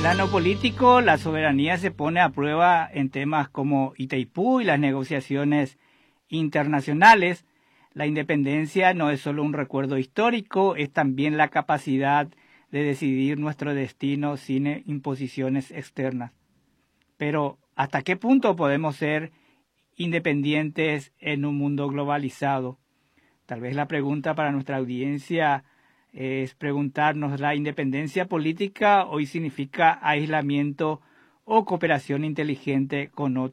plano político, la soberanía se pone a prueba en temas como Itaipú y las negociaciones internacionales. La independencia no es solo un recuerdo histórico, es también la capacidad de decidir nuestro destino sin imposiciones externas. Pero, ¿hasta qué punto podemos ser independientes en un mundo globalizado? Tal vez la pregunta para nuestra audiencia es preguntarnos, ¿la independencia política hoy significa aislamiento o cooperación inteligente con otros?